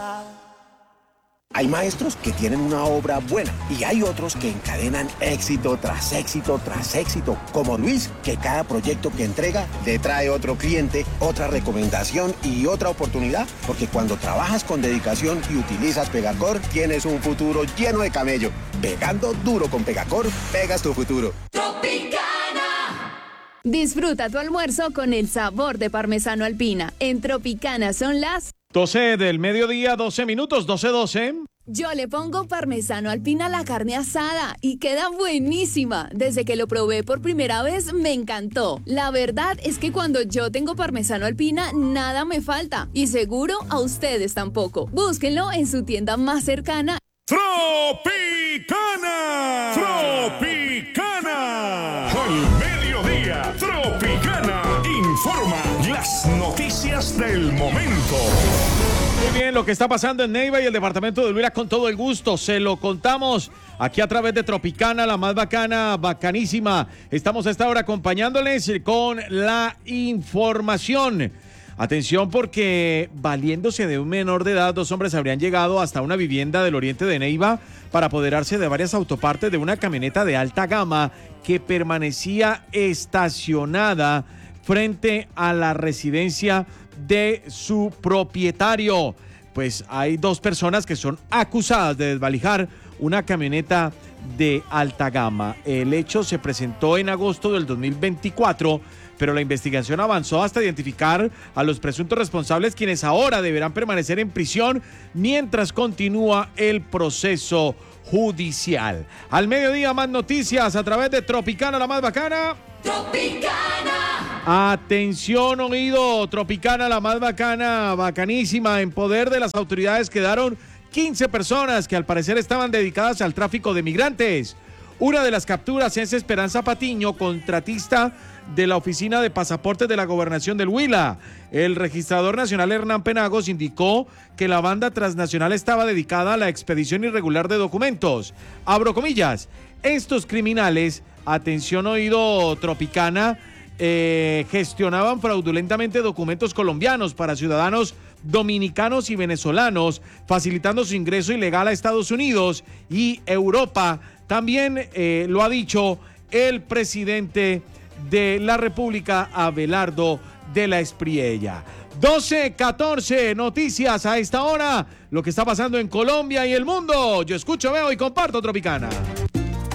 Hay maestros que tienen una obra buena y hay otros que encadenan éxito tras éxito tras éxito, como Luis, que cada proyecto que entrega le trae otro cliente, otra recomendación y otra oportunidad, porque cuando trabajas con dedicación y utilizas Pegacor, tienes un futuro lleno de camello. Pegando duro con Pegacor, pegas tu futuro. Tropicana. Disfruta tu almuerzo con el sabor de parmesano Alpina. En Tropicana son las 12 del mediodía, 12 minutos, 12:12. Yo le pongo parmesano Alpina a la carne asada y queda buenísima. Desde que lo probé por primera vez me encantó. La verdad es que cuando yo tengo parmesano Alpina nada me falta y seguro a ustedes tampoco. Búsquenlo en su tienda más cercana. ¡Tropicana! ¡Tropicana! Al mediodía, Tropicana informa las noticias del momento. Muy bien, lo que está pasando en Neiva y el departamento de Huila con todo el gusto, se lo contamos aquí a través de Tropicana, la más bacana, bacanísima. Estamos a esta hora acompañándoles con la información. Atención porque valiéndose de un menor de edad, 2 hombres habrían llegado hasta una vivienda del oriente de Neiva para apoderarse de varias autopartes de una camioneta de alta gama que permanecía estacionada frente a la residencia de su propietario. Pues hay 2 personas que son acusadas de desvalijar una camioneta de alta gama. El hecho se presentó en agosto del 2024, pero la investigación avanzó hasta identificar a los presuntos responsables, quienes ahora deberán permanecer en prisión mientras continúa el proceso judicial. Al mediodía, más noticias a través de Tropicana, la más bacana. Tropicana. Atención, oído, Tropicana, la más bacana, bacanísima. En poder de las autoridades quedaron 15 personas que al parecer estaban dedicadas al tráfico de migrantes. Una de las capturas es Esperanza Patiño, contratista de la Oficina de Pasaportes de la Gobernación del Huila. El registrador nacional Hernán Penagos indicó que la banda transnacional estaba dedicada a la expedición irregular de documentos. Abro comillas, estos criminales, atención oído Tropicana, gestionaban fraudulentamente documentos colombianos para ciudadanos dominicanos y venezolanos, facilitando su ingreso ilegal a Estados Unidos y Europa. También lo ha dicho el presidente de la República, Abelardo de la Espriella. 12:14, noticias a esta hora, lo que está pasando en Colombia y el mundo. Yo escucho, veo y comparto Tropicana.